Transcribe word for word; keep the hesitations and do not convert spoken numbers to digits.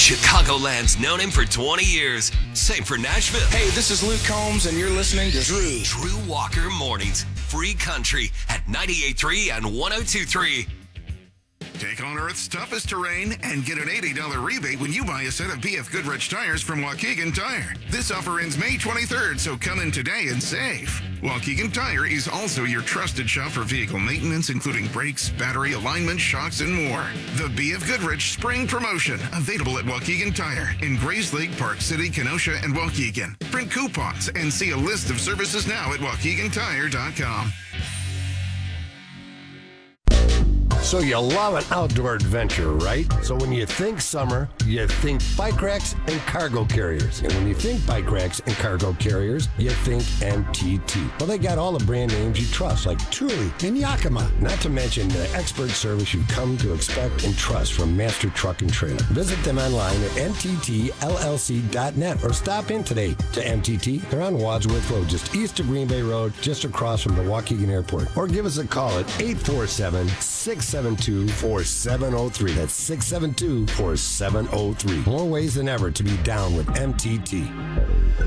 Chicagoland's known him for twenty years. Same for Nashville. Hey, this is Luke Combs, and you're listening to Drew. Drew Walker Mornings. Free country at ninety-eight point three and one oh two point three. Take on Earth's toughest terrain and get an eighty dollars rebate when you buy a set of B F Goodrich tires from Waukegan Tire. This offer ends May twenty-third, so come in today and save. Waukegan Tire is also your trusted shop for vehicle maintenance, including brakes, battery, alignment, shocks, and more. The B F Goodrich Spring Promotion, available at Waukegan Tire in Grayslake, Park City, Kenosha, and Waukegan. Print coupons and see a list of services now at waukegan tire dot com. So you love an outdoor adventure, right? So when you think summer, you think bike racks and cargo carriers. And when you think bike racks and cargo carriers, you think M T T. Well, they got all the brand names you trust, like Thule and Yakima. Not to mention the expert service you've come to expect and trust from Master Truck and Trailer. Visit them online at M T T L L C dot net or stop in today to M T T. They're on Wadsworth Road, just east of Green Bay Road, just across from the Waukegan Airport. Or give us a call at eight four seven, six seven two, four seven zero three. That's six seven two, four seven zero three. More ways than ever to be down with M T T.